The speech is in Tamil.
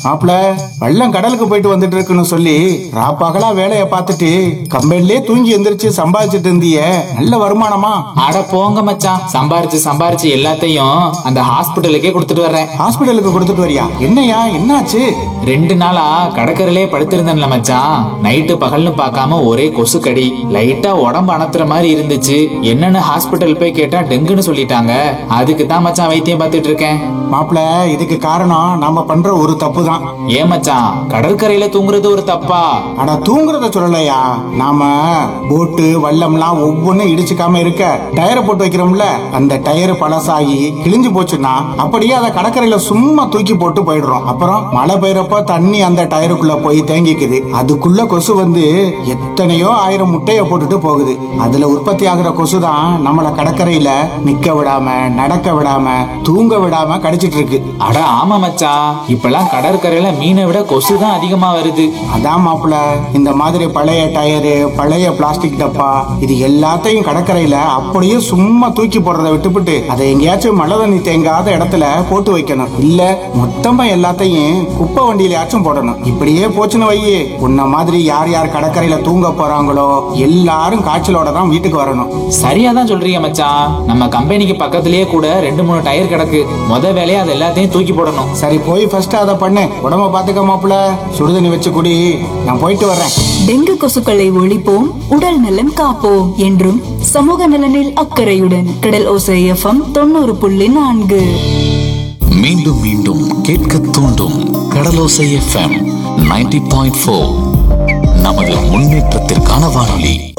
மாப்பிள, வெள்ளம் கடலுக்கு போயிட்டு வந்துட்டு இருக்குன்னு சொல்லி ராப்பகலா வேலைய பார்த்துட்டு கம்பெனிலே தூங்கி எந்திரிச்சு சம்பாதிச்சிட்டு இருந்தியே, நல்ல வருமானமா? அட போங்க மச்சான், சம்பாரிச்சு சம்பாரிச்சு எல்லாத்தையும் அந்த ஹாஸ்பிட்டலுக்கே கொடுத்துட்டு வர்றேன். ஹாஸ்பிட்டலுக்கு கொடுத்துட்டு வரியா? என்னையா, என்னாச்சு? 2 நாளா கடற்கரையிலே படுத்திருந்தேன்ல மச்சான். நைட்டு பகல்னு பார்க்காம ஒரே கொசுக்கடி. லைட்டா உடம்பு அணத்துற மாதிரி இருந்துச்சு. என்னன்னு ஹாஸ்பிட்டல் போய் கேட்டா டெங்குன்னு சொல்லிட்டாங்க. அதுக்கு தான் மச்சான் வைத்தியம் பார்த்துட்டு இருக்கேன். மாப்பிள, இதுக்கு காரணம் நாம பண்ற ஒரு தப்பு தான். ஏன் மச்சான், கடற்கரையில தூங்குறது ஒரு தப்பா? ஆனா தூங்குறத சொல்லலையா, நாம போட்டு வல்லம்லாம் ஒவ்வொன்னும் இடிச்சுக்காம இருக்க டயரை போட்டு வைக்கிறோம்ல, அந்த டயர் பழசாகி கிழிஞ்சு போச்சுன்னா அப்படியே அதை கடற்கரையில சும்மா தூக்கி போட்டு போயிடுறோம். அப்புறம் மழை பெய்யறப்ப தண்ணி அந்த டயருக்குள்ள போய் தேங்கிக்குது. அதுக்குள்ள கொசு வந்து எத்தனையோ ஆயிரம் முட்டைய போட்டுட்டு போகுது. அதுல உற்பத்தி ஆகுற கொசு தான் நம்மள கடற்கரையில நிக்க விடாம, நடக்க விடாம, தூங்க விடாம கடிச்சிட்டு இருக்கு. அட ஆமா மச்சான், இப்பெல்லாம் கடற்கரையில மீனை விட கொசு தான் அதிகமா வருது. அதான் மாப்பிள, இந்த மாதிரி பழைய டயரு, பழைய பிளாஸ்டிக் டப்பா, இது எல்லாத்தையும் கடற்கரையில அப்படியே சும்மா தூக்கி போடுறதை விட்டுப்புட்டு அதை எங்கேயாச்சும் மழை தண்ணி தேங்காத இடத்துல போட்டு வைக்கணும். இல்ல மொத்தமா எல்லாத்தையும் குப்பை வண்டியிலயாச்சும் போடணும். இப்படியே போச்சுன்னு வையே, உன்ன மாதிரி யார் யார் கடற்கரையில தூங்க போறாங்களோ எல்லாரும் காய்ச்சலோட தான் வீட்டுக்கு வரணும். சரியா தான் சொல்றீங்க மச்சான். நம்ம கம்பெனிக்கு பக்கத்திலேயே கூட 2-3 டயர் கிடக்கு. முத வேலையா அது எல்லாத்தையும் தூக்கி போடணும். சரி, போய் ஃபர்ஸ்ட் அதை பண்ணு. உடம்ப பாத்துக்க மாப்பிள, சுடுதண்ணி வச்சு குடி. நான் போயிட்டு வர்றேன். டெங்கு கொசுக்களை ஒழிப்போம், உடல் நலம் காப்போம் என்றும் சமூக நலனில் அக்கறையுடன் கடல் ஓசை FM 90.4. மீண்டும் மீண்டும் கேட்க தூண்டும் கடலோசை FM 90.4. நமது முன்னேற்றத்திற்கான வானொலி.